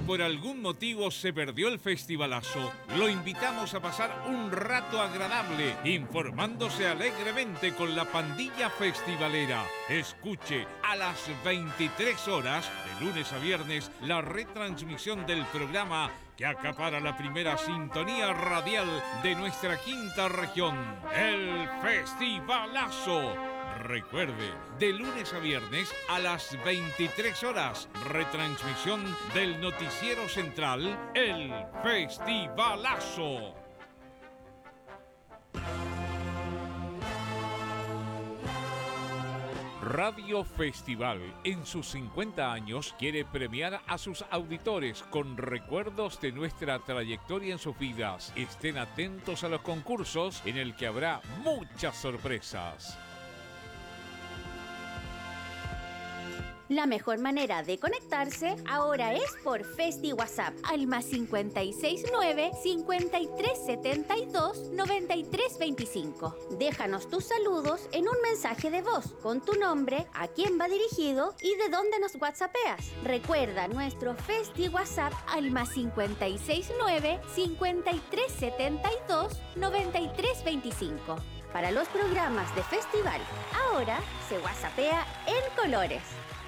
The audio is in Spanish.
por algún motivo se perdió el festivalazo, lo invitamos a pasar un rato agradable informándose alegremente con la pandilla festivalera. Escuche a las 23 horas, de lunes a viernes, la retransmisión del programa que acapara la primera sintonía radial de nuestra quinta región, el Festivalazo. Recuerde, de lunes a viernes a las 23 horas, retransmisión del noticiero central, el Festivalazo. Radio Festival, en sus 50 años, quiere premiar a sus auditores con recuerdos de nuestra trayectoria en sus vidas. Estén atentos a los concursos en el que habrá muchas sorpresas. La mejor manera de conectarse ahora es por Festi WhatsApp al +569 5372 9325. Déjanos tus saludos en un mensaje de voz con tu nombre, a quién va dirigido y de dónde nos whatsappeas. Recuerda nuestro Festi WhatsApp al +569 5372 9325. Para los programas de festival, ahora se whatsappea en colores.